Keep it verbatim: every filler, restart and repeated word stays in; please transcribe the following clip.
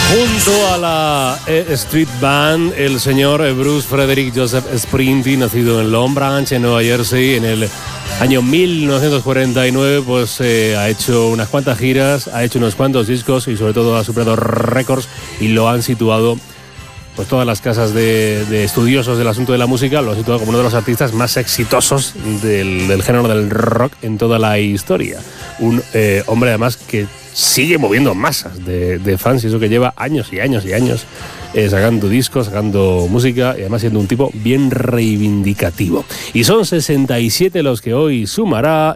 Junto a la E Street Band, el señor Bruce Frederick Joseph Springsteen, nacido en Long Branch, en Nueva Jersey, en el año mil novecientos cuarenta y nueve, pues eh, ha hecho unas cuantas giras, ha hecho unos cuantos discos y sobre todo ha superado récords y lo han situado, pues todas las casas de, de estudiosos del asunto de la música, lo han situado como uno de los artistas más exitosos del, del género del rock en toda la historia. Un eh, hombre además que sigue moviendo masas de, de fans, y eso que lleva años y años y años eh, sacando discos, sacando música y además siendo un tipo bien reivindicativo. Y son sesenta y siete los que hoy sumará